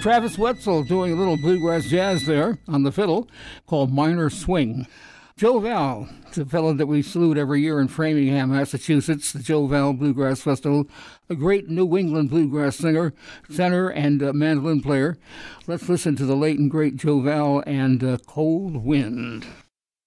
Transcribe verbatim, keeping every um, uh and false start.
Travis Wetzel doing a little bluegrass jazz there on the fiddle called Minor Swing. Joe Val, the fellow that we salute every year in Framingham, Massachusetts, the Joe Val Bluegrass Festival, a great New England bluegrass singer, tenor, and uh, mandolin player. Let's listen to the late and great Joe Val and uh, Cold Wind.